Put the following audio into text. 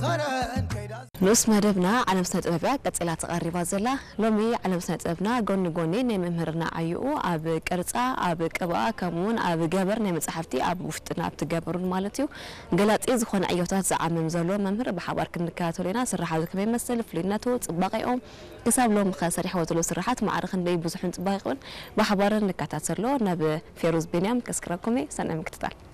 نص مدبنا على مسند أبيع قتلة تقريبا زلا لومي على مسند أبنا قوني نمهرنا عيو أب كرتا أب كبا كمون أب جبر نمت حفتي أب وفتنا بتجبرون مالتيو قالت إذا خون عيوتات زعم مزلو ممهر بحوار كنكاتولينا سرحة كمان مثل فليناتو باقي يوم كسب لهم خسري حوتلو سرحات معرخن لي بزحون باقون بحوار نكاتات سرلو نب فيروز بنيام كسكركمي سنة مكتتال